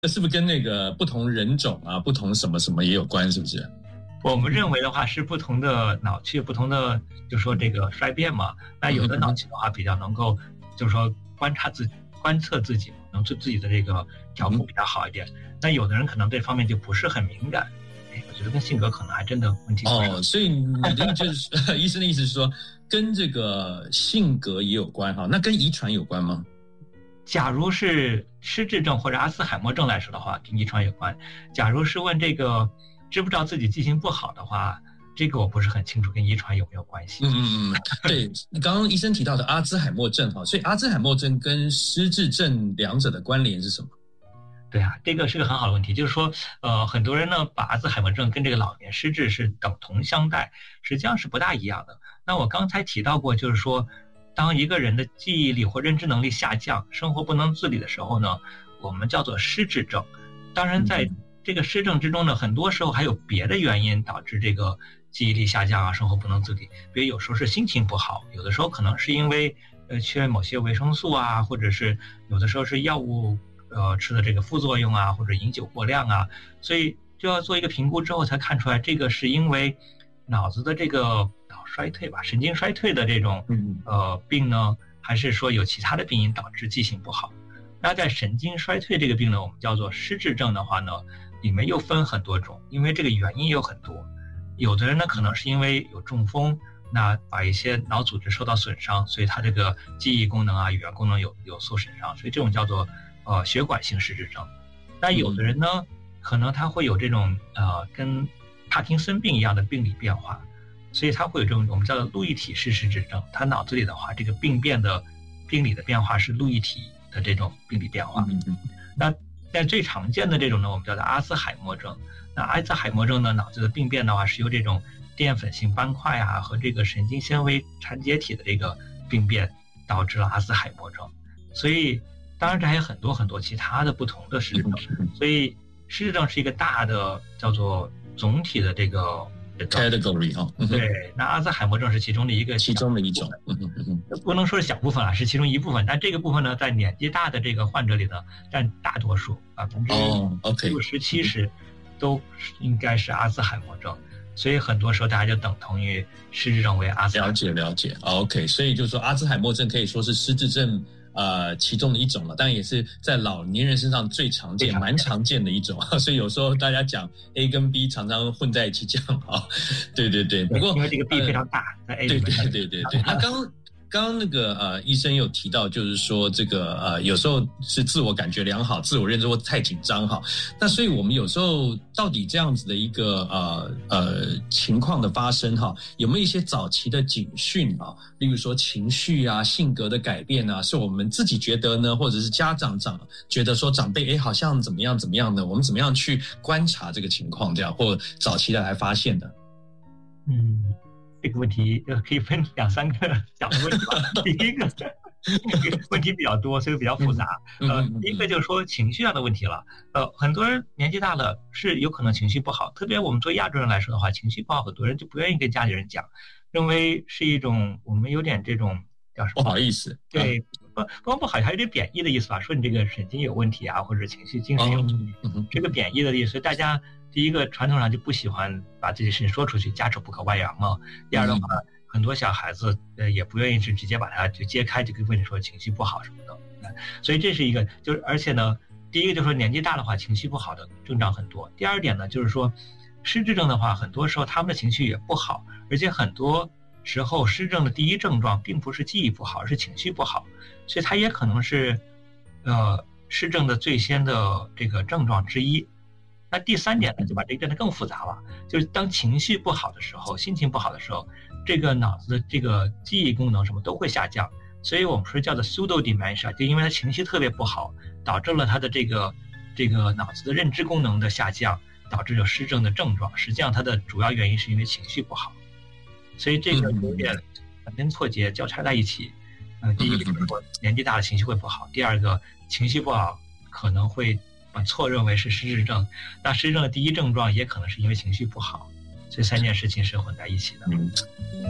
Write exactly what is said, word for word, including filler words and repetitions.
是不是跟那个不同人种啊、不同什么什么也有关？是不是？ 我们认为的话是不同的脑区有不同的，就是说这个衰变嘛。那有的脑区的话比较能够，就是说观察自己、观测自己，能对自己的这个调幅比较好一点。那有的人可能这方面就不是很敏感。哎，我觉得跟性格可能还真的问题不是。 哦，所以你的意思就是医生的意思是说，跟这个性格也有关哈？那跟遗传有关吗？ 假如是失智症或者阿兹海默症来说的话，跟遗传有关。假如是问这个知不知道自己记性不好的话，这个我不是很清楚跟遗传有没有关系。 嗯嗯嗯，对，刚刚医生提到的阿兹海默症哈，所以阿兹海默症跟失智症两者的关联是什么？ 对啊，这个是个很好的问题，就是说，呃，很多人呢把阿兹海默症跟这个老年失智是等同相待，实际上是不大一样的。那我刚才提到过，就是说，当一个人的记忆力或认知能力下降，生活不能自理的时候呢，我们叫做失智症。当然，在这个失症之中呢，很多时候还有别的原因导致这个记忆力下降啊，生活不能自理。比如有时候是心情不好，有的时候可能是因为呃缺某些维生素啊，或者是有的时候是药物呃吃的这个副作用啊，或者饮酒过量啊，所以就要做一个评估之后才看出来，这个是因为脑子的这个脑衰退吧，神经衰退的这种呃病呢，还是说有其他的病因导致记性不好？那在神经衰退这个病呢，我们叫做失智症的话呢，里面又分很多种，因为这个原因有很多。有的人呢可能是因为有中风，那把一些脑组织受到损伤，所以他这个记忆功能啊、语言功能有有受损伤，所以这种叫做呃血管性失智症。那有的人呢，可能他会有这种呃跟帕金森病一样的病理变化，所以他会有这种我们叫做路易体式失智症。他脑子里的话，这个病变的病理的变化是路易体的这种病理变化。那但最常见的这种呢，我们叫做阿兹海默症。那阿兹海默症呢，脑子的病变的话是由这种淀粉性斑块啊和这个神经纤维缠结体的这个病变导致了阿兹海默症。所以当然这还有很多很多其他的不同的失智症。所以失智症是一个大的叫做总体的这个 category 哈， 对，那阿兹海默症是其中的一个， 其中的一种， 不能说是小部分了，是其中一部分。但这个部分呢，在年纪大的这个患者里呢，占大多数，百分之六十七十都应该是阿兹海默症。所以很多时候大家就等同于失智症为阿兹海默症。 了解了解 ，OK， 所以就是说阿兹海默症可以说是失智症呃，其中的一种了，当然也是在老年人身上最常见、蛮常见的一种，所以有时候大家讲 A 跟 B 常常混在一起讲啊。对对对，不过因为这个 B 非常大，在 A 对对对对对，他刚刚刚那个呃医生有提到，就是说这个呃有时候是自我感觉良好、自我认知或太紧张哈。那所以我们有时候到底这样子的一个呃呃情况的发生哈，有没有一些早期的警讯啊？例如说情绪啊、性格的改变啊，是我们自己觉得呢，或者是家长长觉得说长辈哎好像怎么样怎么样的，我们怎么样去观察这个情况，这样或早期的来发现的？ 嗯。这个问题呃可以分两三个小的问题吧。第一个问题比较多，所以比较复杂。呃，第一个就是说情绪上的问题了。呃，很多人年纪大了是有可能情绪不好，特别我们作为亚洲人来说的话，情绪不好，很多人就不愿意跟家里人讲，认为是一种我们有点这种叫什么？ 不好意思。 对，不不不好，还有点贬义的意思吧，说你这个神经有问题啊，或者情绪精神有问题，哦、这个贬义的意思，所以大家。第一个传统上就不喜欢把这些事情说出去，家丑不可外扬嘛。第二的话，嗯、很多小孩子呃也不愿意是直接把它就揭开，就跟你说情绪不好什么的。所以这是一个，就是而且呢，第一个就是说年纪大的话，情绪不好的症状很多。第二点呢，就是说失智症的话，很多时候他们的情绪也不好，而且很多时候失智症的第一症状并不是记忆不好，而是情绪不好，所以它也可能是呃失症的最先的这个症状之一。那第三点呢，就把这个变得更复杂了，就是当情绪不好的时候，心情不好的时候，这个脑子的这个记忆功能什么都会下降，所以我们说叫做 pseudo dementia， 就因为他情绪特别不好，导致了他的这个这个脑子的认知功能的下降，导致有失症的症状。实际上它的主要原因是因为情绪不好，所以这个有点反根错节交叉在一起。呃，第一个就是说年纪大的情绪会不好，第二个情绪不好可能会把错认为是失智症，那失智症的第一症状也可能是因为情绪不好，所以三件事情是混在一起的。